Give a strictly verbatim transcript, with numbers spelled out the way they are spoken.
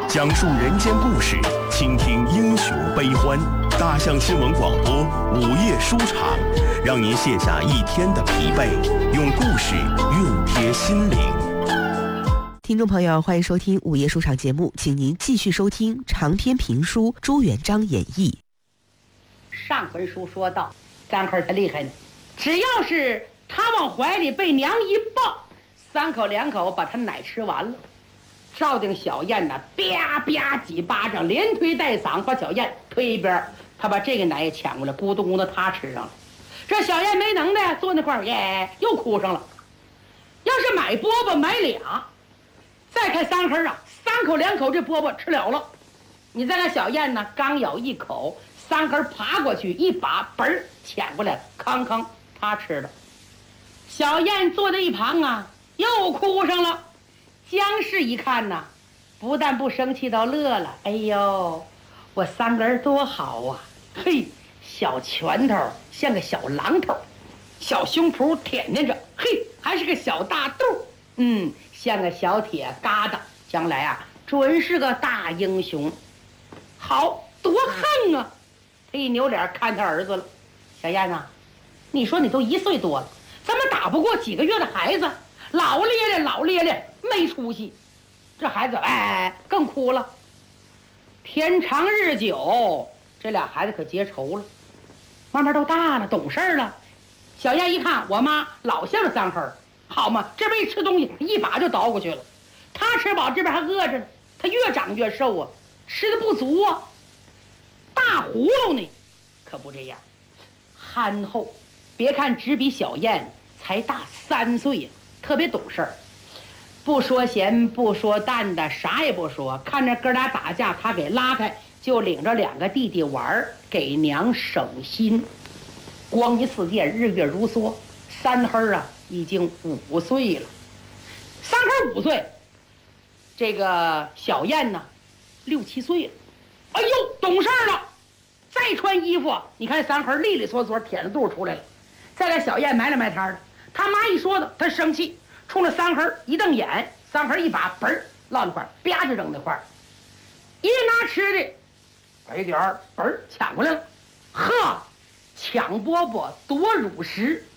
讲述人间故事，倾听英雄悲欢。大象新闻广播午夜书场，让您卸下一天的疲惫，用故事熨贴心灵。 听众朋友，欢迎收听午夜书场节目，请您继续收听长篇评书《朱元璋演义》。 上回书说到，三口他厉害呢，只要是他往怀里被娘一抱，三口两口把他奶吃完了。照定小燕呢，啪啪几巴掌，连推带搡，把小燕推一边，他把这个奶也抢过来，咕咚咕咚他吃上了。这小燕没能耐，坐那块儿耶，又哭上了。要是买饽饽买俩，再开三盒啊，三口两口这饽饽吃了了。你再看小燕呢，刚咬一口，三盒爬过去，一把本儿抢过来，康康他吃了。小燕坐在一旁啊，又哭上了。姜氏一看呐，不但不生气，倒乐了。哎呦，我三个人多好啊！嘿，小拳头像个小榔头，小胸脯舔舔着，嘿，还是个小大肚，嗯，像个小铁疙瘩。将来啊，准是个大英雄。好，多横啊！他一扭脸看他儿子了。小燕呐，你说你都一岁多了，怎么打不过几个月的孩子？老咧咧，老咧咧，没出息。这孩子哎，更哭了。天长日久，这俩孩子可结仇了，慢慢都大了，懂事了。小燕一看，我妈老像三黑，好嘛，这边一吃东西，一把就倒过去了。他吃饱，这边还饿着呢，他越长越瘦啊，吃的不足啊。大葫芦呢，可不这样，憨厚。别看只比小燕才大三岁呀、啊。特别懂事儿，不说咸不说淡的，啥也不说。看着哥俩打架，他给拉开，就领着两个弟弟玩，给娘省心。光一似箭，日月如梭。三黑啊，已经五岁了。三黑五岁，这个小燕呢，六七岁了。哎呦，懂事了。再穿衣服，你看三黑利利索索，舔着肚出来了。再来小燕埋了埋摊的。他妈一说的，他生气，冲着三黑一瞪眼，三黑一把本儿落那块儿，啪就扔那块儿，一拿吃的，把一点儿本儿抢过来了。呵，抢饽饽夺乳食，